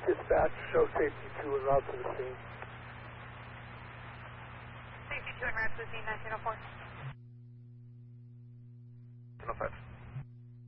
Dispatch, show safety 2 en route to the scene. Safety 2 en route to the scene, 1904.